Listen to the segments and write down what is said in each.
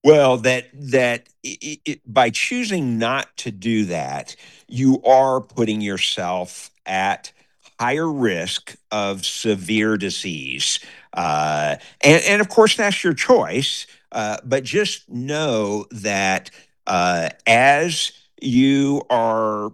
Well, by choosing not to do that, you are putting yourself at higher risk of severe disease. And of course, that's your choice. But just know that as you are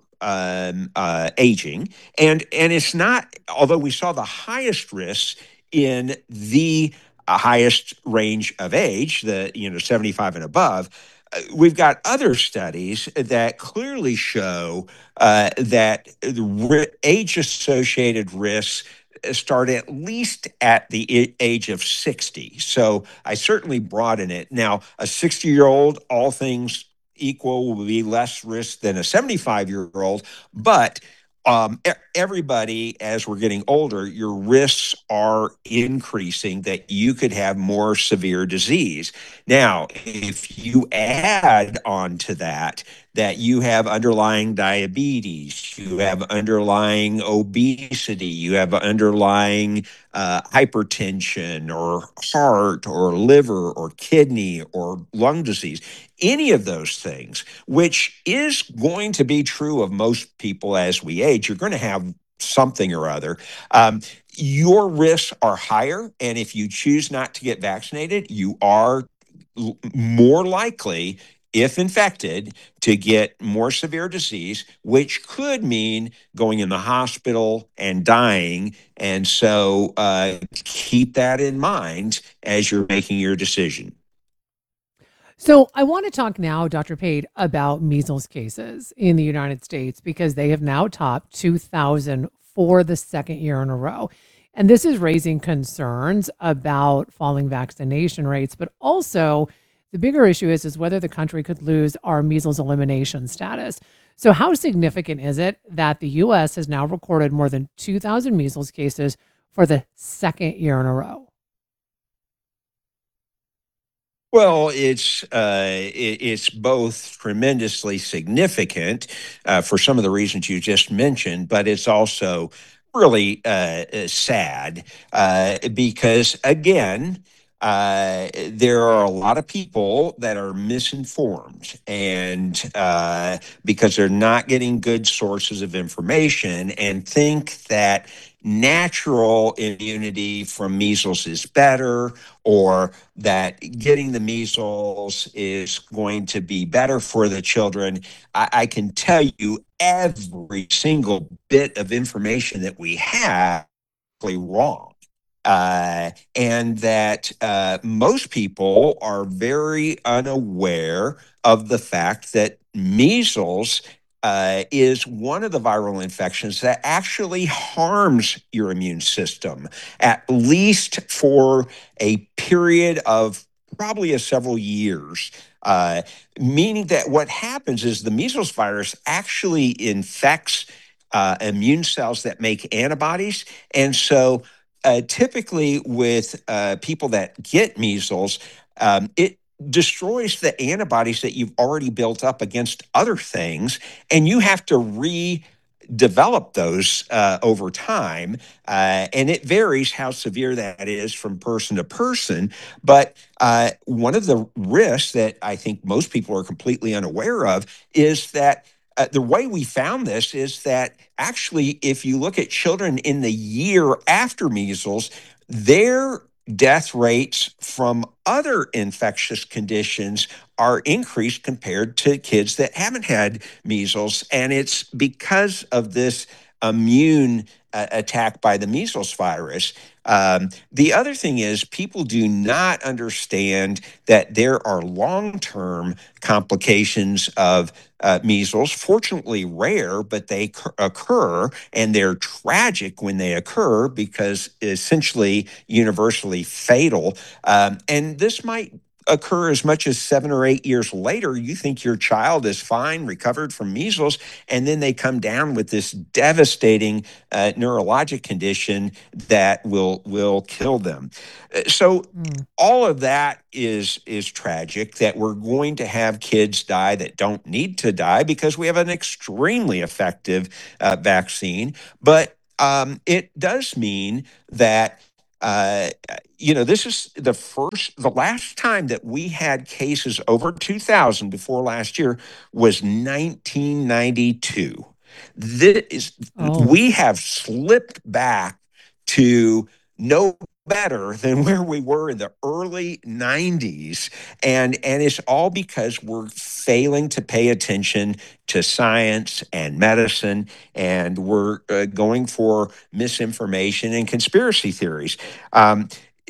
aging, and it's not, although we saw the highest risks in the highest range of age, the 75 and above, we've got other studies that clearly show that age associated risks start at least at the age of 60. So I certainly broaden it. Now, a 60-year-old, all things equal, will be less risk than a 75-year-old, but everybody, as we're getting older, your risks are increasing that you could have more severe disease. Now, if you add on to that you have underlying diabetes, you have underlying obesity, you have underlying hypertension or heart or liver or kidney or lung disease, any of those things, which is going to be true of most people as we age, you're going to have something or other. Um, your risks are higher. And if you choose not to get vaccinated, you are more likely, if infected, to get more severe disease, which could mean going in the hospital and dying. And so keep that in mind as you're making your decision. So I want to talk now, Dr. Pate, about measles cases in the United States because they have now topped 2,000 for the second year in a row. And this is raising concerns about falling vaccination rates, but also the bigger issue is whether the country could lose our measles elimination status. So how significant is it that the US has now recorded more than 2,000 measles cases for the second year in a row? Well, it's both tremendously significant for some of the reasons you just mentioned, but it's also really sad because again, there are a lot of people that are misinformed, and because they're not getting good sources of information and think that natural immunity from measles is better, or that getting the measles is going to be better for the children. I can tell you every single bit of information that we have is actually wrong. And that most people are very unaware of the fact that measles is one of the viral infections that actually harms your immune system, at least for a period of probably a several years. Uh, Meaning that what happens is the measles virus actually infects immune cells that make antibodies. And so typically with people that get measles, it destroys the antibodies that you've already built up against other things, and you have to redevelop those over time. And it varies how severe that is from person to person. But one of the risks that I think most people are completely unaware of is that the way we found this is that actually, if you look at children in the year after measles, their death rates from other infectious conditions are increased compared to kids that haven't had measles. And it's because of this immune attack by the measles virus. The other thing is, people do not understand that there are long term complications of measles, fortunately rare, but they occur, and they're tragic when they occur because essentially universally fatal. And this might occur as much as 7 or 8 years later. You think your child is fine, recovered from measles, and then they come down with this devastating neurologic condition that will kill them. So Mm. all of that is tragic, that we're going to have kids die that don't need to die because we have an extremely effective vaccine. But it does mean that uh, this is the last time that we had cases over 2,000 before last year was 1992. This, Oh, we have slipped back to no better than where we were in the early 90s, and it's all because we're failing to pay attention to science and medicine, and we're going for misinformation and conspiracy theories. um,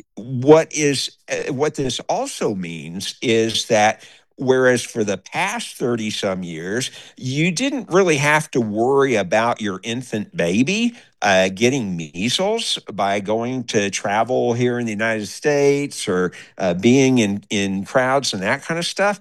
what this also means is that whereas for the past 30 some years you didn't really have to worry about your infant baby getting measles by going to travel here in the United States, or being in crowds and that kind of stuff,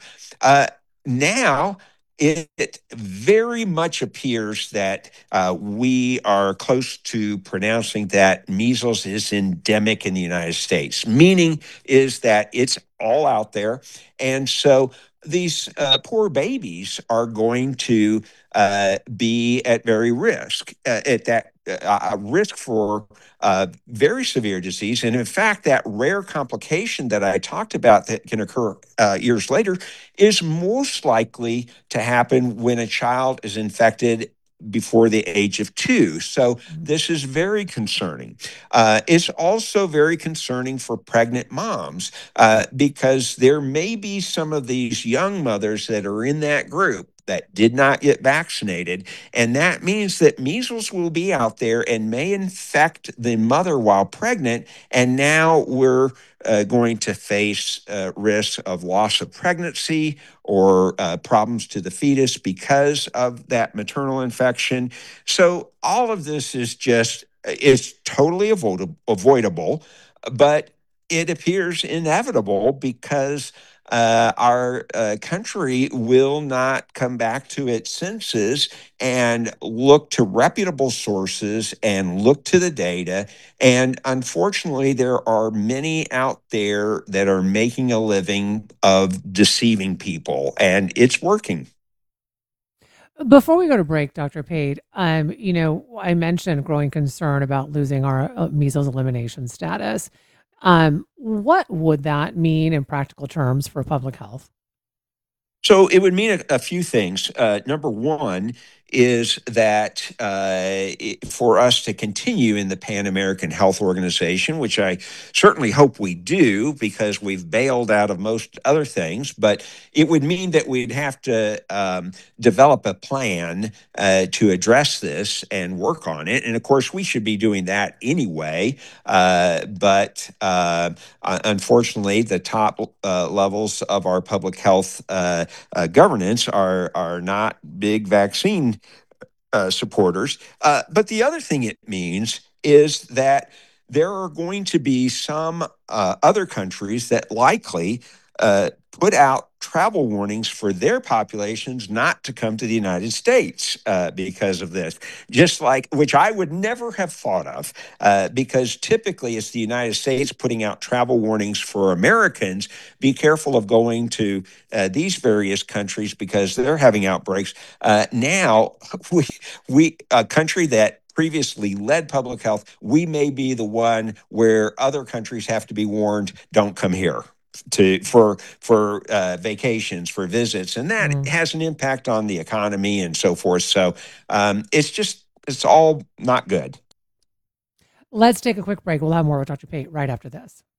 now it very much appears that we are close to pronouncing that measles is endemic in the United States, meaning is that it's all out there. And so these poor babies are going to be at very risk, at that risk for very severe disease. And in fact, that rare complication that I talked about that can occur years later is most likely to happen when a child is infected before the age of 2. So this is very concerning. It's also very concerning for pregnant moms, because there may be some of these young mothers that are in that group that did not get vaccinated. And that means that measles will be out there and may infect the mother while pregnant. And now we're going to face risks of loss of pregnancy, or problems to the fetus because of that maternal infection. So all of this is totally avoidable, but it appears inevitable because our country will not come back to its senses and look to reputable sources and look to the data. And unfortunately, there are many out there that are making a living of deceiving people, and it's working. before we go to break, Dr. Pate, I mentioned growing concern about losing our measles elimination status. What would that mean in practical terms for public health? So it would mean a few things. Number one is that for us to continue in the Pan American Health Organization, which I certainly hope we do because we've bailed out of most other things, but it would mean that we'd have to develop a plan to address this and work on it. And of course, we should be doing that anyway. But unfortunately, the top levels of our public health governance are not big vaccine supporters. But the other thing it means is that there are going to be some other countries that likely put out travel warnings for their populations not to come to the United States because of this, just like, which I would never have thought of, because typically it's the United States putting out travel warnings for Americans. Be careful of going to these various countries because they're having outbreaks. Now, we a country that previously led public health, we may be the one where other countries have to be warned, don't come here for vacations, for visits, and that Mm. has an impact on the economy and so forth. So it's all not good. Let's take a quick break. We'll have more with Dr. Pate right after this.